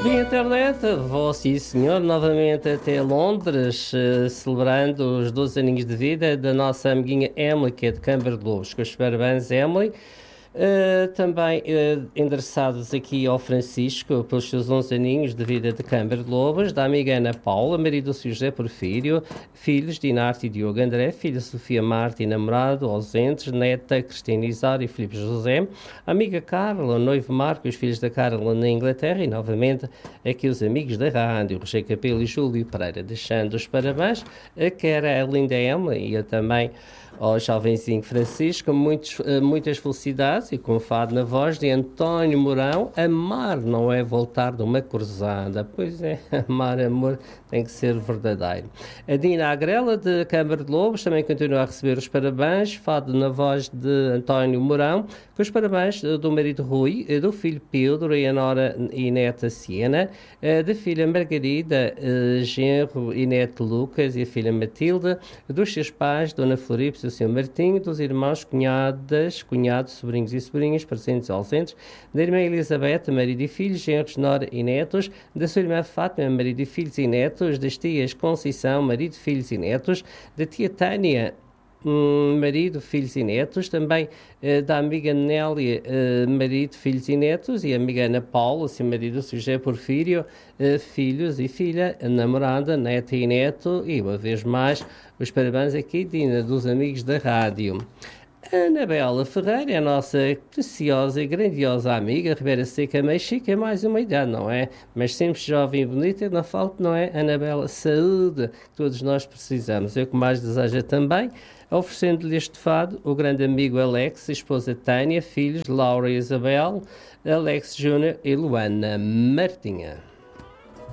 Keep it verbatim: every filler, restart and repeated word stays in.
Via internet, vós e senhor, novamente até Londres, eh, celebrando os doze aninhos de vida da nossa amiguinha Emily, que é de Câmara de Lobos. Com os parabéns, Emily. Uh, também uh, endereçados aqui ao Francisco pelos seus onze aninhos de vida de Câmara de Lobos, da amiga Ana Paula, marido do senhor José Porfírio, filhos Dinarte e Diogo André, filha Sofia Marta e namorado ausentes, neta Cristina Isário e Filipe José, amiga Carla, noivo Marco e os filhos da Carla na Inglaterra, e novamente aqui os amigos da rádio, Roger Capelo e Júlio Pereira, deixando os parabéns a que era a linda Emily e a também ao jovenzinho Francisco, muitos, muitas felicidades e com fado na voz de António Mourão. Amar não é voltar de uma cruzada, pois é, amar, amor tem que ser verdadeiro. A Dina Agrela de Câmara de Lobos também continua a receber os parabéns, fado na voz de António Mourão, com os parabéns do marido Rui, do filho Pedro e a nora e neta Siena, da filha Margarida, genro e neto Lucas e a filha Matilde, dos seus pais, Dona Floripe, o senhor Martinho, dos irmãos, cunhadas, cunhados, sobrinhos e sobrinhas, presentes e ausentes, da irmã Elizabeth, marido e filhos, genros, nora e netos, da sua irmã Fátima, marido e filhos e netos, das tias Conceição, marido, filhos e netos, da tia Tânia, Um, marido, filhos e netos, também uh, da amiga Nélia, uh, marido, filhos e netos, e a amiga Ana Paula, seu marido, seu José Porfírio, uh, filhos e filha, namorada, neta e neto, e uma vez mais, os parabéns aqui, Dina, dos amigos da rádio. Anabela Ferreira é a nossa preciosa e grandiosa amiga, Ribeira Seca, mais chique, é mais uma idade, não é? Mas sempre jovem e bonita, não falta, não é? Anabela, saúde, que todos nós precisamos. Eu que mais desejo também, oferecendo-lhe este fado, o grande amigo Alex, a esposa Tânia, filhos Laura e Isabel, Alex Júnior e Luana Martinha.